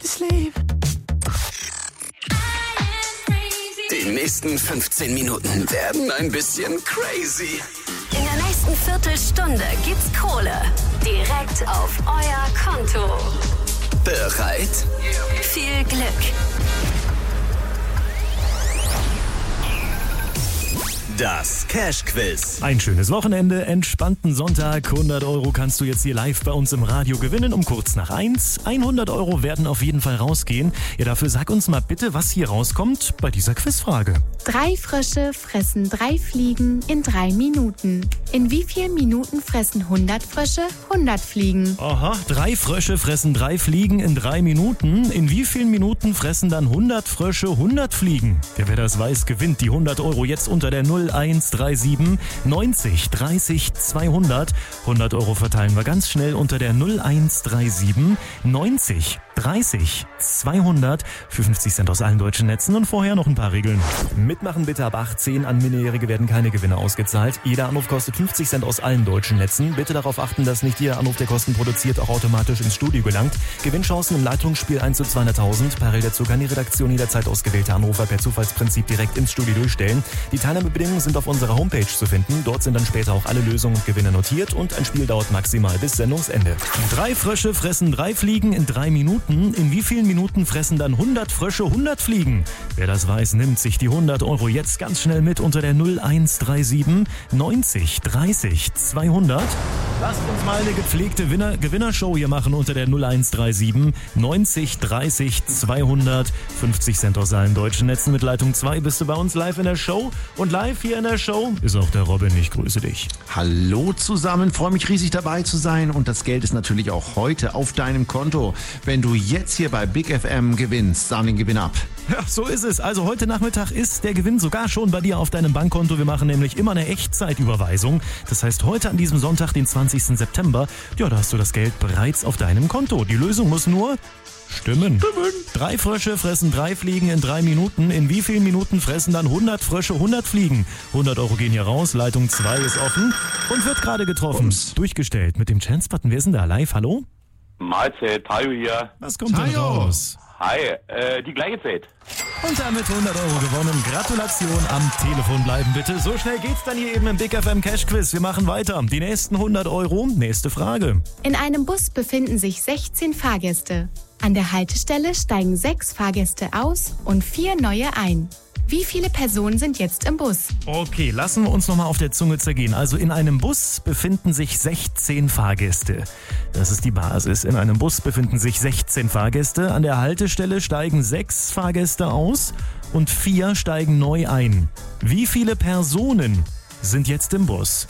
to sleep. Die nächsten 15 Minuten werden ein bisschen crazy. In der nächsten Viertelstunde gibt's Kohle. Direkt auf euer Konto. Bereit? Viel Glück. Das Cash-Quiz. Ein schönes Wochenende, entspannten Sonntag. 100 Euro kannst du jetzt hier live bei uns im Radio gewinnen um kurz nach 1. 100 Euro werden auf jeden Fall rausgehen. Ja, dafür sag uns mal bitte, was hier rauskommt bei dieser Quizfrage. 3 Frösche fressen 3 Fliegen in 3 Minuten. In wie vielen Minuten fressen 100 Frösche 100 Fliegen? Aha, 3 Frösche fressen 3 Fliegen in 3 Minuten. In wie vielen Minuten fressen dann 100 Frösche 100 Fliegen? Ja, wer das weiß, gewinnt die 100 Euro jetzt unter der 0137 90 30 200. 100 Euro verteilen wir ganz schnell unter der 0137 90 30 200 für 50 Cent aus allen deutschen Netzen. Und vorher noch ein paar Regeln. Mitmachen bitte ab 18. An Minderjährige werden keine Gewinne ausgezahlt. Jeder Anruf kostet 50 Cent aus allen deutschen Netzen. Bitte darauf achten, dass nicht jeder Anruf, der Kosten produziert, auch automatisch ins Studio gelangt. Gewinnchancen im Leitungsspiel 1 zu 200.000. Parallel dazu kann die Redaktion jederzeit ausgewählte Anrufer per Zufallsprinzip direkt ins Studio durchstellen. Die Teilnahmebedingungen sind auf unserer Homepage zu finden. Dort sind dann später auch alle Lösungen und Gewinne notiert und ein Spiel dauert maximal bis Sendungsende. 3 Frösche fressen 3 Fliegen in 3 Minuten. In wie vielen Minuten fressen dann 100 Frösche 100 Fliegen? Wer das weiß, nimmt sich die 100 Euro jetzt ganz schnell mit unter der 0137 90 30 200. Lasst uns mal eine gepflegte Gewinnershow hier machen unter der 0137 90 30 200. 50 Cent aus allen deutschen Netzen. Mit Leitung 2 bist du bei uns live in der Show. Und live hier in der Show ist auch der Robin. Ich grüße dich. Hallo zusammen, freue mich riesig dabei zu sein. Und das Geld ist natürlich auch heute auf deinem Konto. Wenn du jetzt hier bei Big FM gewinnst, sahen den Gewinn ab. Ja, so ist es. Also heute Nachmittag ist der Gewinn sogar schon bei dir auf deinem Bankkonto. Wir machen nämlich immer eine Echtzeitüberweisung. Das heißt, heute an diesem Sonntag, den 20. September, ja, da hast du das Geld bereits auf deinem Konto. Die Lösung muss nur stimmen. 3 Frösche fressen 3 Fliegen in 3 Minuten. In wie vielen Minuten fressen dann 100 Frösche 100 Fliegen? 100 Euro gehen hier raus. Leitung 2 ist offen und wird gerade getroffen. Durchgestellt mit dem Chance-Button. Wer ist denn da live? Hallo? Mahlzeit, Tayo hier. Was kommt denn raus? Hi, die gleiche Zeit. Und damit 100 Euro gewonnen. Gratulation, am Telefon bleiben bitte. So schnell geht's dann hier eben im Big FM Cash Quiz. Wir machen weiter. Die nächsten 100 Euro. Nächste Frage. In einem Bus befinden sich 16 Fahrgäste. An der Haltestelle steigen 6 Fahrgäste aus und 4 neue ein. Wie viele Personen sind jetzt im Bus? Okay, lassen wir uns nochmal auf der Zunge zergehen. Also in einem Bus befinden sich 16 Fahrgäste. Das ist die Basis. In einem Bus befinden sich 16 Fahrgäste. An der Haltestelle steigen 6 Fahrgäste aus und 4 steigen neu ein. Wie viele Personen sind jetzt im Bus?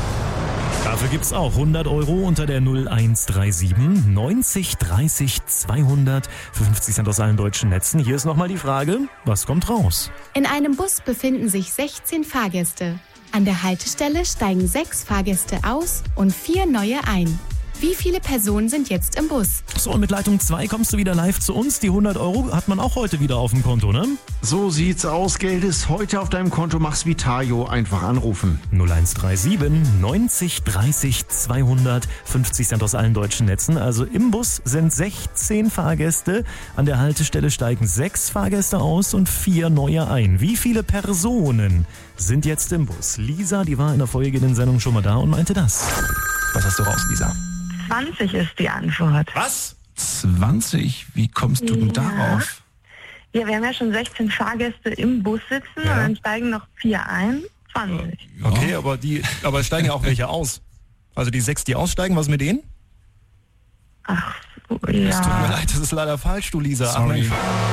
Dafür gibt's auch 100 Euro unter der 0137 90 30 200 für 50 Cent aus allen deutschen Netzen. Hier ist nochmal die Frage, was kommt raus? In einem Bus befinden sich 16 Fahrgäste. An der Haltestelle steigen 6 Fahrgäste aus und 4 neue ein. Wie viele Personen sind jetzt im Bus? So, und mit Leitung 2 kommst du wieder live zu uns. Die 100 Euro hat man auch heute wieder auf dem Konto, ne? So sieht's aus. Geld ist heute auf deinem Konto. Mach's wie Tayo. Einfach anrufen. 0137 90 30 200. 50 Cent aus allen deutschen Netzen. Also im Bus sind 16 Fahrgäste. An der Haltestelle steigen 6 Fahrgäste aus und 4 neue ein. Wie viele Personen sind jetzt im Bus? Lisa, die war in der vorherigen Sendung schon mal da und meinte das. Was hast du raus, Lisa? 20 ist die Antwort. Was? 20? Wie kommst du denn darauf? Ja, wir haben ja schon 16 Fahrgäste im Bus sitzen und dann steigen noch 4 ein. 20. Okay, aber steigen ja auch welche aus. Also die 6, die aussteigen, was mit denen? Ach so, Es tut mir ja. leid, das ist leider falsch, du Lisa. Sorry.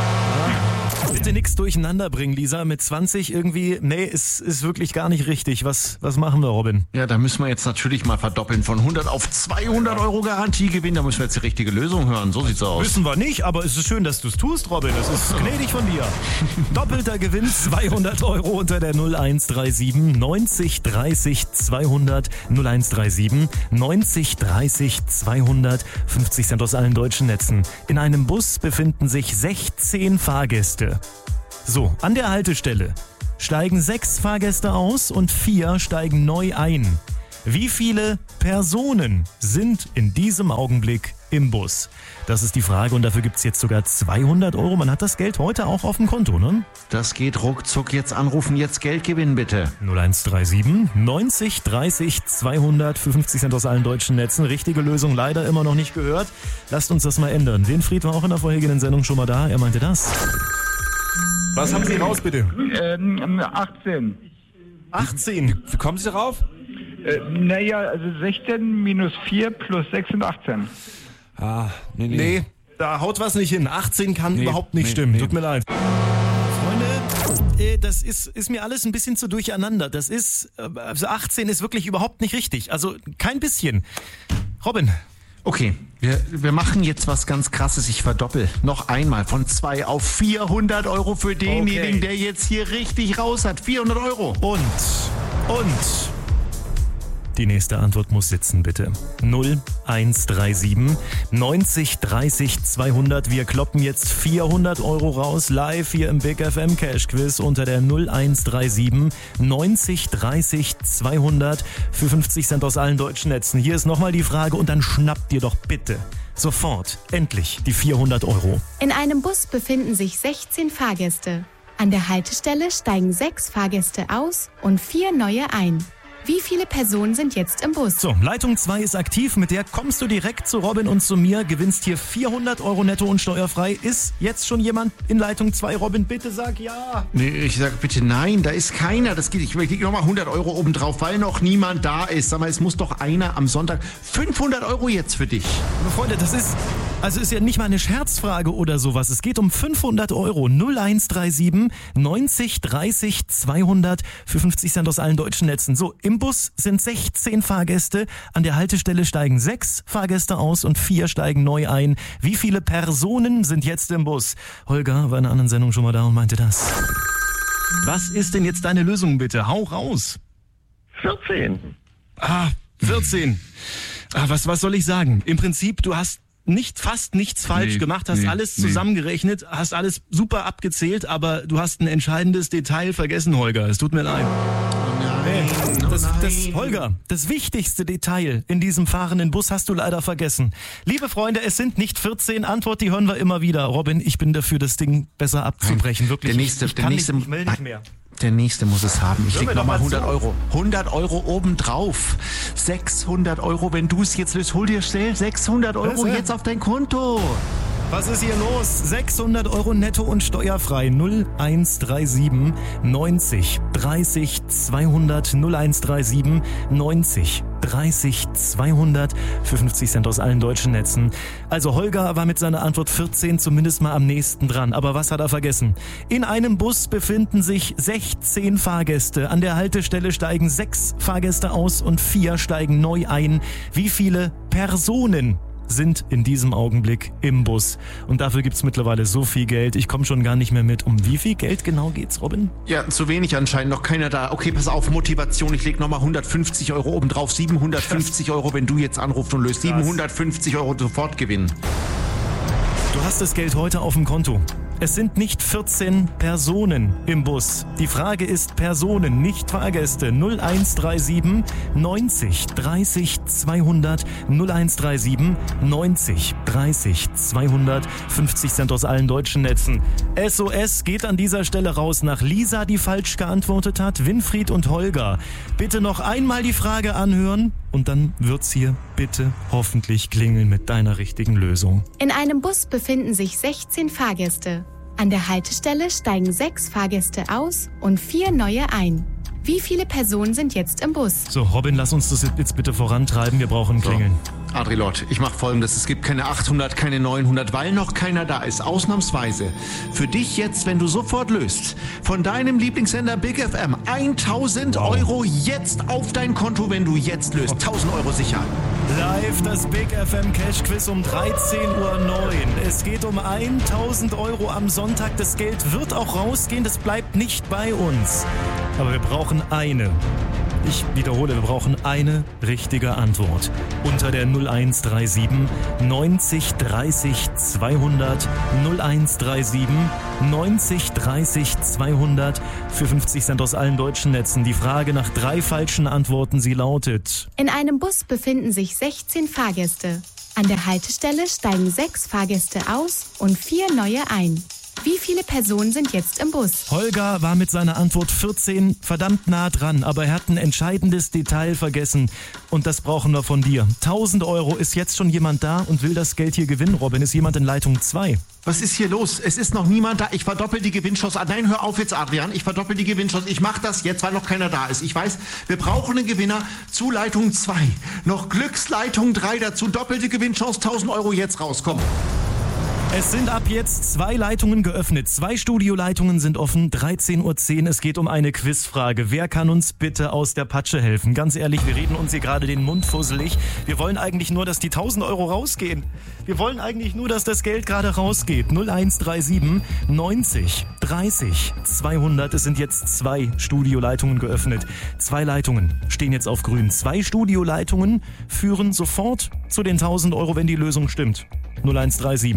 Bitte nichts durcheinander bringen, Lisa. Mit 20 irgendwie, nee, ist wirklich gar nicht richtig. Was machen wir, Robin? Ja, da müssen wir jetzt natürlich mal verdoppeln. Von 100 auf 200 Euro Garantiegewinn. Da müssen wir jetzt die richtige Lösung hören. So sieht's aus. Wissen wir nicht, aber es ist schön, dass du es tust, Robin. Das ist gnädig von dir. Doppelter Gewinn, 200 Euro unter der 0137 90 30 200. 0137 90 30 200. 50 Cent aus allen deutschen Netzen. In einem Bus befinden sich 16 Fahrgäste. So, an der Haltestelle steigen 6 Fahrgäste aus und 4 steigen neu ein. Wie viele Personen sind in diesem Augenblick im Bus? Das ist die Frage und dafür gibt es jetzt sogar 200 Euro. Man hat das Geld heute auch auf dem Konto, ne? Das geht ruckzuck. Jetzt anrufen, jetzt Geld gewinnen, bitte. 0137 90 30 200, 50 Cent aus allen deutschen Netzen. Richtige Lösung leider immer noch nicht gehört. Lasst uns das mal ändern. Winfried war auch in der vorherigen Sendung schon mal da. Er meinte das. Was haben Sie raus, bitte? 18. 18. Wie kommen Sie darauf? Also 16 minus 4 plus 6 sind 18. Ah, nee. Nee, da haut was nicht hin. 18 kann überhaupt nicht stimmen. Tut mir leid. Freunde, das ist mir alles ein bisschen zu durcheinander. Also 18 ist wirklich überhaupt nicht richtig. Also kein bisschen. Robin. Okay, wir machen jetzt was ganz Krasses. Ich verdoppel noch einmal von 2 auf 400 Euro für denjenigen, der jetzt hier richtig raus hat. 400 Euro. Und die nächste Antwort muss sitzen, bitte. 0137 90 30 200. Wir kloppen jetzt 400 Euro raus, live hier im Big FM Cash Quiz unter der 0137 90 30 200 für 50 Cent aus allen deutschen Netzen. Hier ist nochmal die Frage und dann schnappt ihr doch bitte sofort, endlich, die 400 Euro. In einem Bus befinden sich 16 Fahrgäste. An der Haltestelle steigen 6 Fahrgäste aus und 4 neue ein. Wie viele Personen sind jetzt im Bus? So, Leitung 2 ist aktiv, mit der kommst du direkt zu Robin und zu mir, gewinnst hier 400 Euro netto und steuerfrei. Ist jetzt schon jemand in Leitung 2? Robin, bitte sag ja. Nee, ich sag bitte nein, da ist keiner. Das geht. Ich krieg nochmal 100 Euro obendrauf, weil noch niemand da ist. Sag mal, es muss doch einer am Sonntag. 500 Euro jetzt für dich. Aber Freunde, das ist ja nicht mal eine Scherzfrage oder sowas. Es geht um 500 Euro. 0137 90 30 200 für 50 Cent aus allen deutschen Netzen. So, im Bus sind 16 Fahrgäste. An der Haltestelle steigen 6 Fahrgäste aus und 4 steigen neu ein. Wie viele Personen sind jetzt im Bus? Holger war in einer anderen Sendung schon mal da und meinte das. Was ist denn jetzt deine Lösung, bitte? Hau raus. 14. 14. Was soll ich sagen? Im Prinzip, du hast fast nichts falsch gemacht, hast alles zusammengerechnet, hast alles super abgezählt, aber du hast ein entscheidendes Detail vergessen, Holger. Es tut mir leid. Holger, das wichtigste Detail in diesem fahrenden Bus hast du leider vergessen. Liebe Freunde, es sind nicht 14. Antwort, die hören wir immer wieder. Robin, ich bin dafür, das Ding besser abzubrechen. Wirklich. Ich melde nicht mehr. Der nächste muss es haben. Ich leg nochmal 100 Euro. 100 Euro obendrauf. 600 Euro, wenn du es jetzt löst. Hol dir schnell 600 Euro jetzt auf dein Konto. Was ist hier los? 600 Euro netto und steuerfrei. 0137 90 30 200 0137 90 30 200 für 50 Cent aus allen deutschen Netzen. Also Holger war mit seiner Antwort 14 zumindest mal am nächsten dran. Aber was hat er vergessen? In einem Bus befinden sich 16 Fahrgäste. An der Haltestelle steigen 6 Fahrgäste aus und 4 steigen neu ein. Wie viele Personen sind in diesem Augenblick im Bus? Und dafür gibt's mittlerweile so viel Geld. Ich komme schon gar nicht mehr mit. Um wie viel Geld genau geht's, Robin? Ja, zu wenig anscheinend. Noch keiner da. Okay, pass auf, Motivation. Ich leg nochmal 150 Euro obendrauf. 750 Euro, wenn du jetzt anrufst und löst. 750 Euro sofort gewinnen. Du hast das Geld heute auf dem Konto. Es sind nicht 14 Personen im Bus. Die Frage ist Personen, nicht Fahrgäste. 0137 90 30 200 0137 90 30 200 50 Cent aus allen deutschen Netzen. SOS geht an dieser Stelle raus nach Lisa, die falsch geantwortet hat, Winfried und Holger. Bitte noch einmal die Frage anhören und dann wird's hier bitte hoffentlich klingeln mit deiner richtigen Lösung. In einem Bus befinden sich 16 Fahrgäste. An der Haltestelle steigen 6 Fahrgäste aus und 4 neue ein. Wie viele Personen sind jetzt im Bus? So, Robin, lass uns das jetzt bitte vorantreiben. Wir brauchen Klingeln. Adrilot, ich mache Folgendes. Es gibt keine 800, keine 900, weil noch keiner da ist. Ausnahmsweise. Für dich jetzt, wenn du sofort löst, von deinem Lieblingssender Big FM 1000 Euro jetzt auf dein Konto, wenn du jetzt löst. 1000 Euro sicher. Live das Big FM Cash Quiz um 13:09 Uhr. Es geht um 1000 Euro am Sonntag. Das Geld wird auch rausgehen. Das bleibt nicht bei uns. Aber wir brauchen eine. Ich wiederhole, wir brauchen eine richtige Antwort. Unter der 0137 90 30 200 0137 90 30 200 für 50 Cent aus allen deutschen Netzen. Die Frage nach 3 falschen Antworten, sie lautet: In einem Bus befinden sich 16 Fahrgäste. An der Haltestelle steigen 6 Fahrgäste aus und 4 neue ein. Wie viele Personen sind jetzt im Bus? Holger war mit seiner Antwort 14 verdammt nah dran, aber er hat ein entscheidendes Detail vergessen. Und das brauchen wir von dir. 1000 Euro. Ist jetzt schon jemand da und will das Geld hier gewinnen, Robin? Ist jemand in Leitung 2? Was ist hier los? Es ist noch niemand da. Ich verdoppel die Gewinnchance. Nein, hör auf jetzt, Adrian. Ich verdoppel die Gewinnchance. Ich mache das jetzt, weil noch keiner da ist. Ich weiß, wir brauchen einen Gewinner zu Leitung 2. Noch Glücksleitung 3 dazu. Doppelte Gewinnchance, 1000 Euro jetzt rauskommen. Es sind ab jetzt 2 Leitungen geöffnet. 2 Studioleitungen sind offen. 13:10 Uhr. Es geht um eine Quizfrage. Wer kann uns bitte aus der Patsche helfen? Ganz ehrlich, wir reden uns hier gerade den Mund fusselig. Wir wollen eigentlich nur, dass die 1000 Euro rausgehen. Wir wollen eigentlich nur, dass das Geld gerade rausgeht. 0137 90 30 200. Es sind jetzt 2 Studioleitungen geöffnet. 2 Leitungen stehen jetzt auf grün. 2 Studioleitungen führen sofort zu den 1000 Euro, wenn die Lösung stimmt. 0137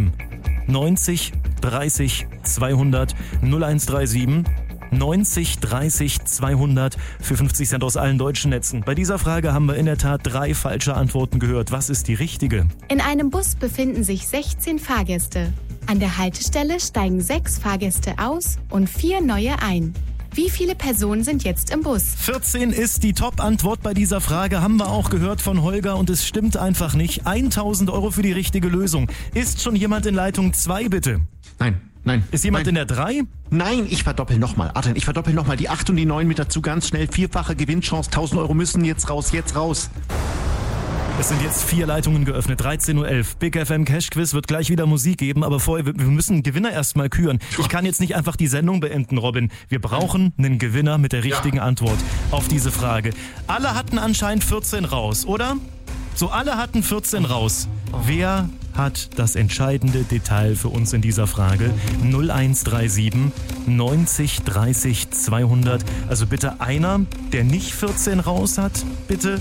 90 30 200 0137 90 30 200 für 50 Cent aus allen deutschen Netzen. Bei dieser Frage haben wir in der Tat 3 falsche Antworten gehört. Was ist die richtige? In einem Bus befinden sich 16 Fahrgäste. An der Haltestelle steigen 6 Fahrgäste aus und 4 neue ein. Wie viele Personen sind jetzt im Bus? 14 ist die Top-Antwort bei dieser Frage, haben wir auch gehört von Holger und es stimmt einfach nicht. 1000 Euro für die richtige Lösung. Ist schon jemand in Leitung 2, bitte? Nein. Ist jemand in der 3? Nein, ich verdoppel nochmal. Adrian, ich verdoppel nochmal. Die 8 und die 9 mit dazu ganz schnell. 4-fache Gewinnchance. 1000 Euro müssen jetzt raus. Es sind jetzt 4 Leitungen geöffnet, 13:11 Uhr. Big FM Cash Quiz wird gleich wieder Musik geben, aber vorher, wir müssen einen Gewinner erstmal küren. Ich kann jetzt nicht einfach die Sendung beenden, Robin. Wir brauchen einen Gewinner mit der richtigen Antwort auf diese Frage. Alle hatten anscheinend 14 raus, oder? So, alle hatten 14 raus. Wer hat das entscheidende Detail für uns in dieser Frage? 0137 90 30 200. Also bitte einer, der nicht 14 raus hat, bitte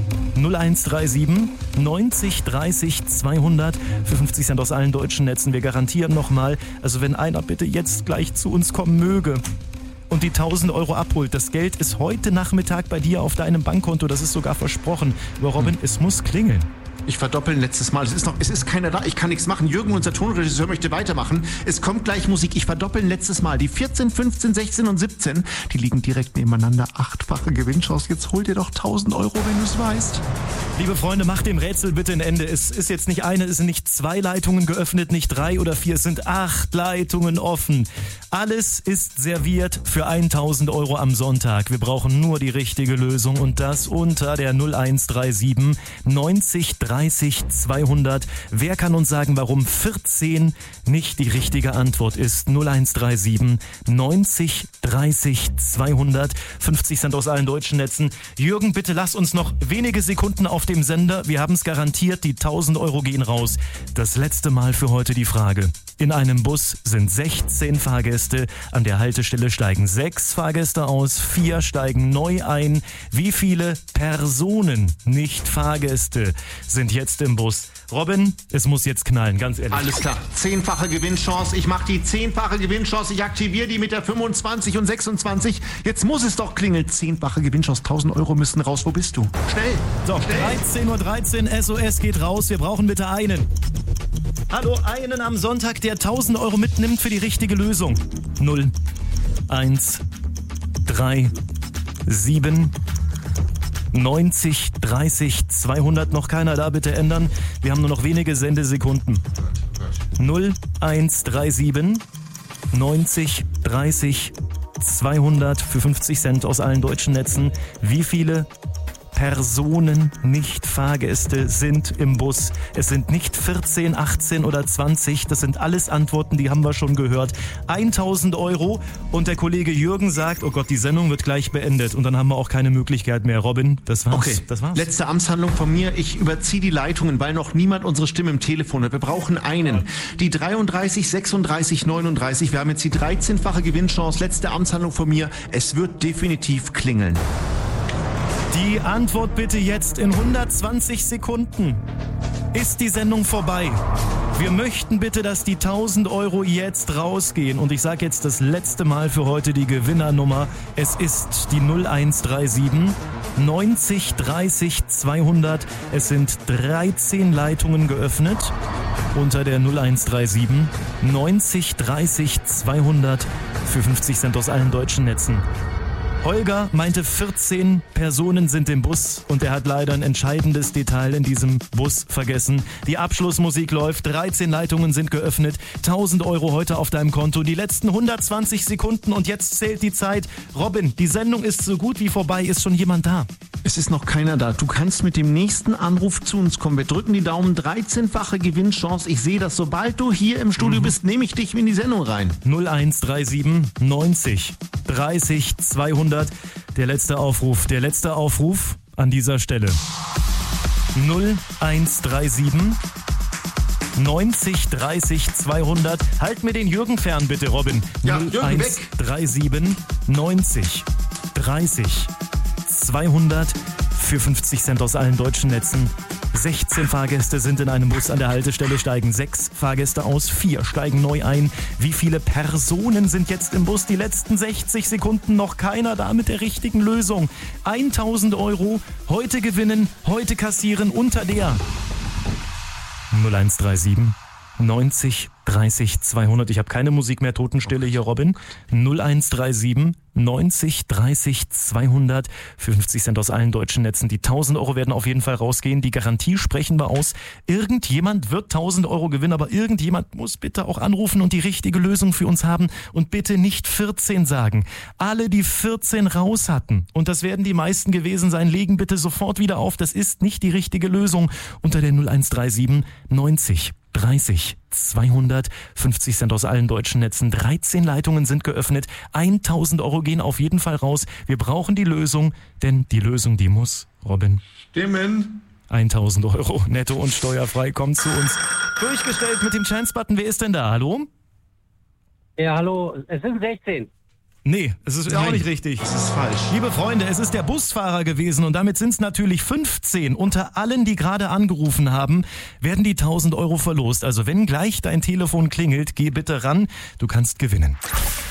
0137 90 30 200 für 50 Cent aus allen deutschen Netzen. Wir garantieren nochmal, also wenn einer bitte jetzt gleich zu uns kommen möge und die 1000 Euro abholt. Das Geld ist heute Nachmittag bei dir auf deinem Bankkonto, das ist sogar versprochen. Aber Robin, es muss klingeln. Ich verdoppel letztes Mal. Es ist keiner da. Ich kann nichts machen. Jürgen, unser Tonregisseur, möchte weitermachen. Es kommt gleich Musik. Ich verdoppel letztes Mal. Die 14, 15, 16 und 17, die liegen direkt nebeneinander. 8-fache Gewinnchance. Jetzt hol dir doch 1000 Euro, wenn du es weißt. Liebe Freunde, macht dem Rätsel bitte ein Ende. Es ist jetzt nicht eine, es sind nicht 2 Leitungen geöffnet, nicht 3 oder 4. Es sind 8 Leitungen offen. Alles ist serviert für 1000 Euro am Sonntag. Wir brauchen nur die richtige Lösung und das unter der 0137 90 30 200. Wer kann uns sagen, warum 14 nicht die richtige Antwort ist? 0137 90 30 200. 50 Cent aus allen deutschen Netzen. Jürgen, bitte lass uns noch wenige Sekunden auf dem Sender. Wir haben es garantiert, die 1000 Euro gehen raus. Das letzte Mal für heute die Frage. In einem Bus sind 16 Fahrgäste. An der Haltestelle steigen 6 Fahrgäste aus, 4 steigen neu ein. Wie viele Personen, nicht Fahrgäste, sind jetzt im Bus? Robin, es muss jetzt knallen, ganz ehrlich. Alles klar. 10-fache Gewinnchance. Ich mache die 10-fache Gewinnchance. Ich aktiviere die mit der 25 und 26. Jetzt muss es doch klingeln. 10-fache Gewinnchance. 1000 Euro müssen raus. Wo bist du? Schnell. So, 13:13 Uhr. SOS geht raus. Wir brauchen bitte einen. Hallo, einen am Sonntag, der 1000 Euro mitnimmt für die richtige Lösung. 0, 1, 3, 7, 90, 30, 200. Noch keiner da, bitte ändern. Wir haben nur noch wenige Sendesekunden. 0, 1, 3, 7, 90, 30, 200 für 50 Cent aus allen deutschen Netzen. Wie viele Personen, nicht Fahrgäste, sind im Bus? Es sind nicht 14, 18 oder 20. Das sind alles Antworten, die haben wir schon gehört. 1000 Euro und der Kollege Jürgen sagt, oh Gott, die Sendung wird gleich beendet und dann haben wir auch keine Möglichkeit mehr. Robin, das war's. Okay, das war's. Letzte Amtshandlung von mir. Ich überziehe die Leitungen, weil noch niemand unsere Stimme im Telefon hat. Wir brauchen einen. Die 33, 36, 39. Wir haben jetzt die 13-fache Gewinnchance. Letzte Amtshandlung von mir. Es wird definitiv klingeln. Die Antwort bitte jetzt in 120 Sekunden. Ist die Sendung vorbei? Wir möchten bitte, dass die 1000 Euro jetzt rausgehen. Und ich sage jetzt das letzte Mal für heute die Gewinnernummer. Es ist die 0137 90 30 200. Es sind 13 Leitungen geöffnet unter der 0137 90 30 200 für 50 Cent aus allen deutschen Netzen. Holger meinte, 14 Personen sind im Bus und er hat leider ein entscheidendes Detail in diesem Bus vergessen. Die Abschlussmusik läuft, 13 Leitungen sind geöffnet, 1000 Euro heute auf deinem Konto, die letzten 120 Sekunden und jetzt zählt die Zeit. Robin, die Sendung ist so gut wie vorbei, ist schon jemand da? Es ist noch keiner da. Du kannst mit dem nächsten Anruf zu uns kommen. Wir drücken die Daumen, 13-fache Gewinnchance. Ich sehe das, sobald du hier im Studio bist, nehme ich dich in die Sendung rein. 0137 90 30 200. Der letzte Aufruf an dieser Stelle. 0137 90 30 200. Halt mir den Jürgen fern, bitte, Robin. Ja, Jürgen, weg. 0137 90 30 200 für 50 Cent aus allen deutschen Netzen. 16 Fahrgäste sind in einem Bus an der Haltestelle, steigen 6 Fahrgäste aus, 4 steigen neu ein. Wie viele Personen sind jetzt im Bus? Die letzten 60 Sekunden, noch keiner da mit der richtigen Lösung. 1000 Euro, heute gewinnen, heute kassieren unter der 0137 90 30 200. Ich habe keine Musik mehr, Totenstille hier, Robin. 0137 90 30 200 für 50 Cent aus allen deutschen Netzen. Die 1000 Euro werden auf jeden Fall rausgehen. Die Garantie sprechen wir aus. Irgendjemand wird 1000 Euro gewinnen, aber irgendjemand muss bitte auch anrufen und die richtige Lösung für uns haben. Und bitte nicht 14 sagen. Alle, die 14 raus hatten, und das werden die meisten gewesen sein, legen bitte sofort wieder auf. Das ist nicht die richtige Lösung. Unter der 0137 90 30 200, 50 Cent aus allen deutschen Netzen, 13 Leitungen sind geöffnet, 1000 Euro gehen auf jeden Fall raus. Wir brauchen die Lösung, denn die Lösung, die muss, Robin, stimmen. 1000 Euro netto und steuerfrei kommt zu uns. Durchgestellt mit dem Chance-Button, wer ist denn da? Hallo? Ja, hallo, es sind 16. Nee, es ist auch nicht richtig. Das ist falsch. Liebe Freunde, es ist der Busfahrer gewesen und damit sind es natürlich 15. Unter allen, die gerade angerufen haben, werden die 1000 Euro verlost. Also wenn gleich dein Telefon klingelt, geh bitte ran, du kannst gewinnen.